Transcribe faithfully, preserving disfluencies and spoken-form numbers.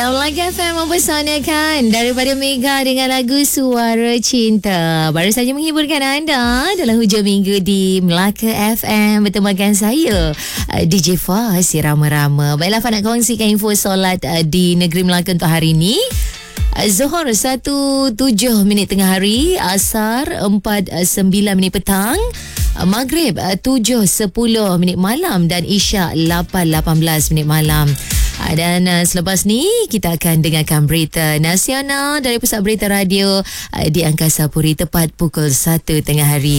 Melaka F M mempersanakan daripada Mega dengan lagu Suara Cinta. Baru saja menghiburkan anda dalam hujung minggu di Melaka F M bertemakan saya, D J Fah, si Rama-Rama. Baiklah, Fah nak kongsikan info solat di negeri Melaka untuk hari ini. Zuhur satu tujuh minit tengah hari, Asar empat sembilan minit petang, Maghrib tujuh sepuluh minit malam dan Isyak lapan lapan belas minit malam. Dan uh, selepas ni kita akan dengarkan berita nasional dari Pusat Berita Radio uh, di Angkasa Puri tepat pukul satu tengah hari.